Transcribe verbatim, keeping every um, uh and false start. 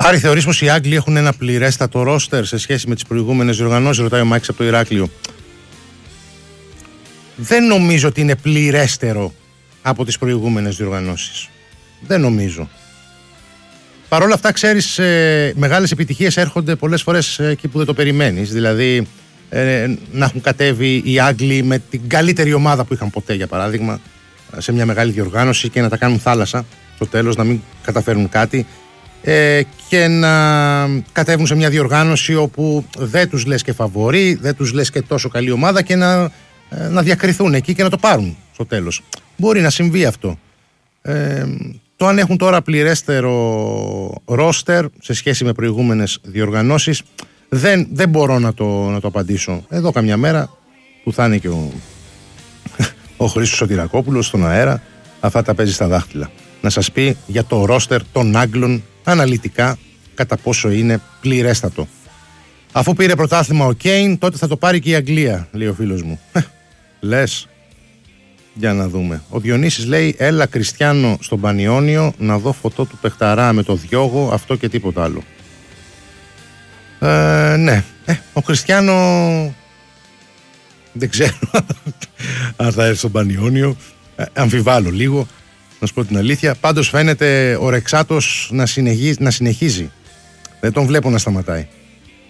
Άρη, θεωρείς πως οι Άγγλοι έχουν ένα πληρέστατο ρόστερ σε σχέση με τις προηγούμενες διοργανώσεις? Ρωτάει ο Μάκης από το Ηράκλειο. Δεν νομίζω ότι είναι πληρέστερο από τις προηγούμενες διοργανώσεις. Δεν νομίζω. Παρ' όλα αυτά, ξέρεις, ε, μεγάλες επιτυχίες έρχονται πολλές φορές εκεί που δεν το περιμένεις. Δηλαδή, ε, να έχουν κατέβει οι Άγγλοι με την καλύτερη ομάδα που είχαν ποτέ, για παράδειγμα, σε μια μεγάλη διοργάνωση και να τα κάνουν θάλασσα στο τέλος, να μην καταφέρουν κάτι, ε, και να κατέβουν σε μια διοργάνωση όπου δεν τους λες και φαβορί, δεν τους λες και τόσο καλή ομάδα και να, ε, να διακριθούν εκεί και να το πάρουν στο τέλος. Μπορεί να συμβεί αυτό. Ε, το αν έχουν τώρα πληρέστερο ρόστερ σε σχέση με προηγούμενες διοργανώσεις, δεν, δεν μπορώ να το, να το απαντήσω. Εδώ καμιά μέρα που θα είναι και ο, ο Χρήστος Σωτηρακόπουλος στον αέρα, αυτά τα παίζει στα δάχτυλα. Να σας πει για το ρόστερ των Άγγλων αναλυτικά κατά πόσο είναι πληρέστατο. Αφού πήρε πρωτάθλημα ο Κέιν, τότε θα το πάρει και η Αγγλία, λέει ο φίλος μου. Λες. Για να δούμε. Ο Διονύσης λέει: έλα Κριστιάνο στον Πανιόνιο να δω φωτό του παιχταρά με το διόγο, αυτό και τίποτα άλλο. Ε, ναι. Ε, ο Κριστιάνο δεν ξέρω αν θα έρθει στον Πανιόνιο. Ε, αμφιβάλλω λίγο, να σου πω την αλήθεια. Πάντως φαίνεται ο Ρεξάτος να συνεχίζει, να συνεχίζει. Δεν τον βλέπω να σταματάει.